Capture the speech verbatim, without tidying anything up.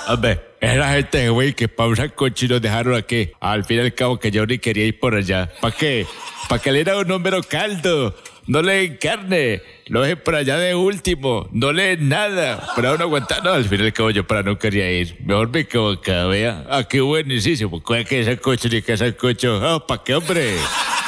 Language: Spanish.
Hombre, era gente, güey, que pa' un sancocho y nos dejaron aquí. Al fin y al cabo que yo ni quería ir por allá. ¿Para qué? ¿Para que le diera un número caldo? No le den carne. Lo dejen por allá de último. No le den nada. Para uno aguantar. No, al fin y al cabo yo para no quería ir. Mejor me quedo acá, vea. Ah, qué buenísimo. ¿Cuál que sancocho ni qué sancocho? Ah, ¿para qué, hombre?